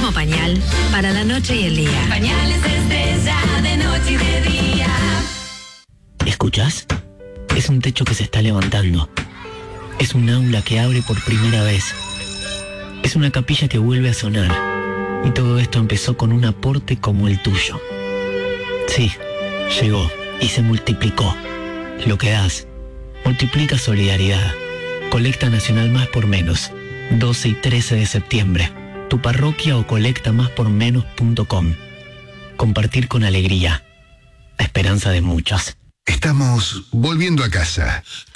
como pañal para la noche y el día. Pañales Estrella de noche y de día. ¿Escuchás? Es un techo que se está levantando. Es un aula que abre por primera vez. Es una capilla que vuelve a sonar. Y todo esto empezó con un aporte como el tuyo. Sí, llegó y se multiplicó. Lo que das multiplica solidaridad. Colecta Nacional Más por Menos. 12 y 13 de septiembre. Tu parroquia o colectamáspormenos.com. Compartir con alegría. La esperanza de muchos. Estamos volviendo a casa.